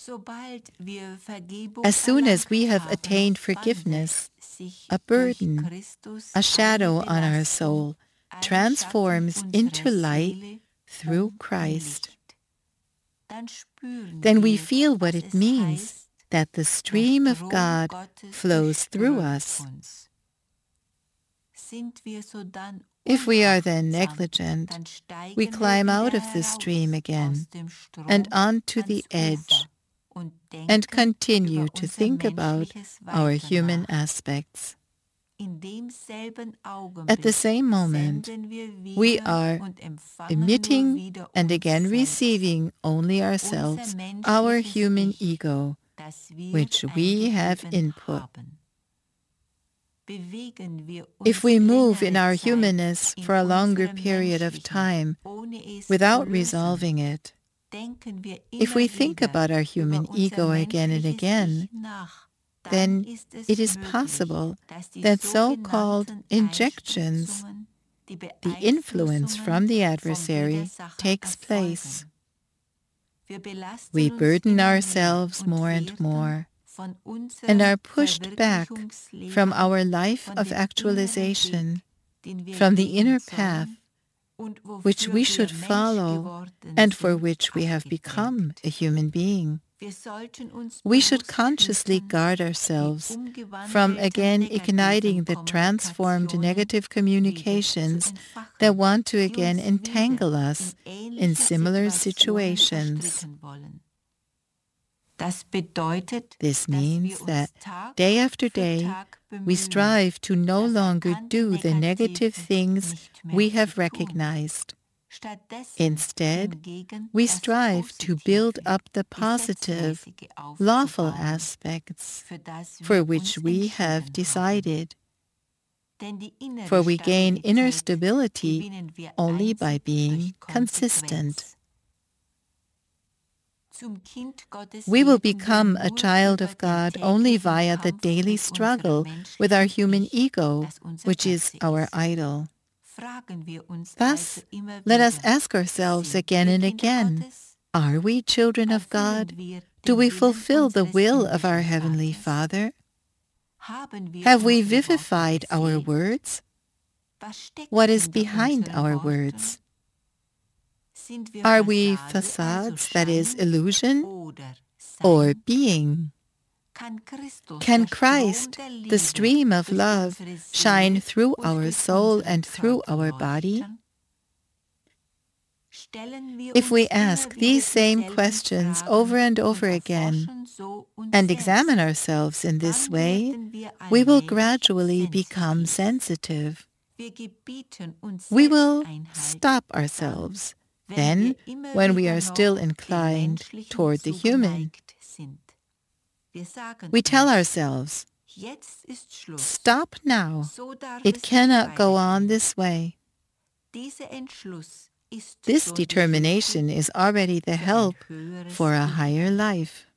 As soon as we have attained forgiveness, a burden, a shadow on our soul, transforms into light through Christ. Then we feel what it means that the stream of God flows through us. If we are then negligent, we climb out of the stream again and onto the edge and continue to think about our human aspects. At the same moment, we are emitting and again receiving only ourselves, our human ego, which we have input. If we move in our humanness for a longer period of time without resolving it, if we think about our human ego again and again, then it is possible that so-called injections, the influence from the adversary, takes place. We burden ourselves more and more and are pushed back from our life of actualization, from the inner path which we should follow and for which we have become a human being. We should consciously guard ourselves from again igniting the transformed negative communications that want to again entangle us in similar situations. This means that day after day, we strive to no longer do the negative things we have recognized. Instead, we strive to build up the positive, lawful aspects for which we have decided. For we gain inner stability only by being consistent. We will become a child of God only via the daily struggle with our human ego, which is our idol. Thus, let us ask ourselves again and again, are we children of God? Do we fulfill the will of our Heavenly Father? Have we vivified our words? What is behind our words? Are we facades, that is, illusion, or being? Can Christ, the stream of love, shine through our soul and through our body? If we ask these same questions over and over again and examine ourselves in this way, we will gradually become sensitive. We will stop ourselves then when we are still inclined toward the human. We tell ourselves, stop now. It cannot go on this way. This determination is already the help for a higher life.